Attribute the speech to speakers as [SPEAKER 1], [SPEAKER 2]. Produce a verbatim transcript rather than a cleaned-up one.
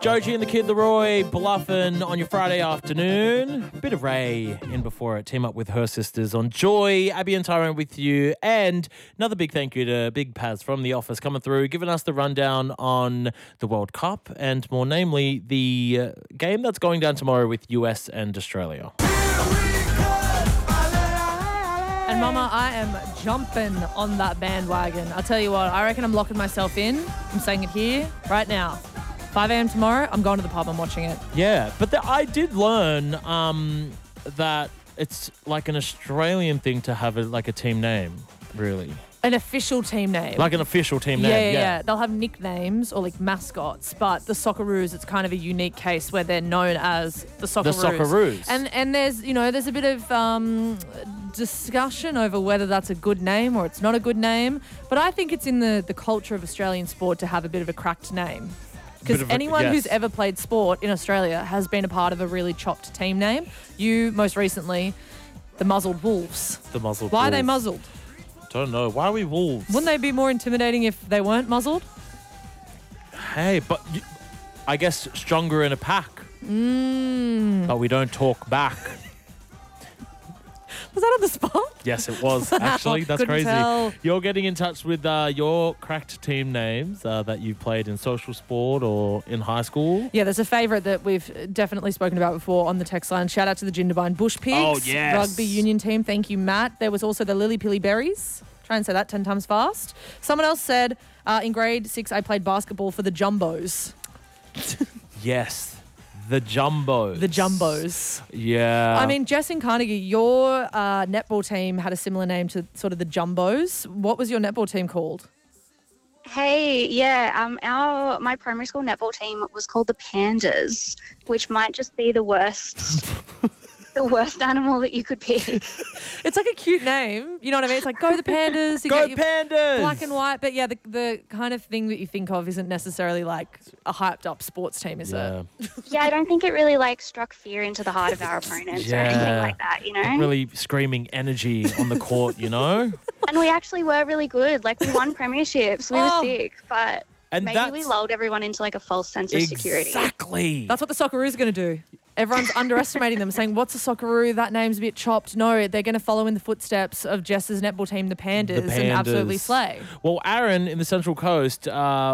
[SPEAKER 1] Joji and the Kid Leroy bluffing on your Friday afternoon. Bit of Ray in before it. Team up with her sisters on Joy. Abby and Tyrone with you. And another big thank you to Big Paz from the office coming through, giving us the rundown on the World Cup and more namely the uh, game that's going down tomorrow with U S and Australia.
[SPEAKER 2] And Mama, I am jumping on that bandwagon. I'll tell you what, I reckon I'm locking myself in. I'm saying it here right now. five a.m. tomorrow, I'm going to the pub, I'm watching it.
[SPEAKER 1] Yeah, but the, I did learn um, that it's like an Australian thing to have a, like a team name, really.
[SPEAKER 2] An official team name.
[SPEAKER 1] Like an official team
[SPEAKER 2] yeah,
[SPEAKER 1] name,
[SPEAKER 2] yeah,
[SPEAKER 1] yeah.
[SPEAKER 2] yeah. They'll have nicknames or like mascots, but the Socceroos, it's kind of a unique case where they're known as the Socceroos.
[SPEAKER 1] The Socceroos.
[SPEAKER 2] And and there's, you know, there's a bit of um, discussion over whether that's a good name or it's not a good name, but I think it's in the, the culture of Australian sport to have a bit of a cracked name. Because anyone
[SPEAKER 1] yes.
[SPEAKER 2] who's ever played sport in Australia has been a part of a really chopped team name. You, most recently, the Muzzled Wolves.
[SPEAKER 1] The Muzzled
[SPEAKER 2] Why
[SPEAKER 1] Wolves.
[SPEAKER 2] are they muzzled?
[SPEAKER 1] Don't know. Why are we wolves?
[SPEAKER 2] Wouldn't they be more intimidating if they weren't muzzled?
[SPEAKER 1] Hey, but you, I guess stronger in a pack.
[SPEAKER 2] Mm.
[SPEAKER 1] But we don't talk back.
[SPEAKER 2] Was that on the spot?
[SPEAKER 1] Yes, it was, actually. That's
[SPEAKER 2] Couldn't
[SPEAKER 1] crazy.
[SPEAKER 2] tell.
[SPEAKER 1] You're getting in touch with uh, your cracked team names uh, that you played in social sport or in high school.
[SPEAKER 2] Yeah, there's a favourite that we've definitely spoken about before on the text line. Shout out to the Jindabyne Bush Pigs.
[SPEAKER 1] Oh, yes.
[SPEAKER 2] Rugby union team. Thank you, Matt. There was also the Lily Pilly Berries. Try and say that ten times fast. Someone else said, uh, in grade six, I played basketball for the Jumbos.
[SPEAKER 1] Yes. The Jumbos.
[SPEAKER 2] The Jumbos.
[SPEAKER 1] Yeah.
[SPEAKER 2] I mean, Jess and Carnegie, your uh, netball team had a similar name to sort of the Jumbos. What was your netball team called?
[SPEAKER 3] Hey, yeah, um, our my primary school netball team was called the Pandas, which might just be the worst, the worst animal that you could pick.
[SPEAKER 2] It's like a cute name. You know what I mean? It's like, go the Pandas. You
[SPEAKER 1] Go
[SPEAKER 2] get your
[SPEAKER 1] Pandas!
[SPEAKER 2] Black and white. But yeah, the, the kind of thing that you think of isn't necessarily like a hyped up sports team, is
[SPEAKER 1] Yeah.
[SPEAKER 2] it?
[SPEAKER 3] Yeah, I don't think it really like struck fear into the heart of our opponents or anything
[SPEAKER 1] Yeah.
[SPEAKER 3] like that, you know.
[SPEAKER 1] Really screaming energy on the court, you know?
[SPEAKER 3] And we actually were really good. Like we won premierships. We
[SPEAKER 2] Oh.
[SPEAKER 3] were sick, but
[SPEAKER 1] And
[SPEAKER 3] maybe
[SPEAKER 1] that's
[SPEAKER 3] we lulled everyone into like a false sense of security.
[SPEAKER 1] Exactly.
[SPEAKER 2] That's what the Socceroos are going to do. Everyone's underestimating them, saying, what's a Socceroo? That name's a bit chopped. No, they're going to follow in the footsteps of Jess's netball team, the Pandas,
[SPEAKER 1] The
[SPEAKER 2] and absolutely
[SPEAKER 1] Pandas.
[SPEAKER 2] slay.
[SPEAKER 1] Well, Aaron in the Central Coast, uh,